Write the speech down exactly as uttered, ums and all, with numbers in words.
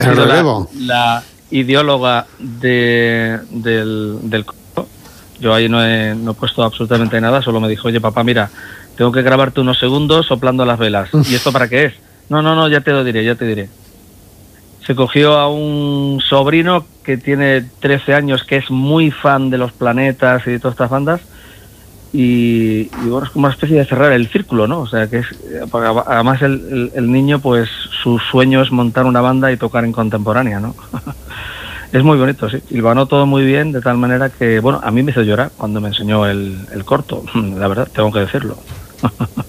ha sido la, la ideóloga de, del, del corto. Yo ahí no he, no he puesto absolutamente nada, solo me dijo, oye papá, mira, tengo que grabarte unos segundos soplando las velas. ¿Y esto para qué es? No, no, no, ya te lo diré, ya te diré. Se cogió a un sobrino que tiene trece años, que es muy fan de los planetas y de todas estas bandas, y, y bueno, es como una especie de cerrar el círculo, ¿no? O sea, que es, además el, el, el niño, pues su sueño es montar una banda y tocar en contemporánea, ¿no? Es muy bonito, sí. Hilvanó todo muy bien, de tal manera que, bueno, a mí me hizo llorar cuando me enseñó el, el corto, la verdad, tengo que decirlo.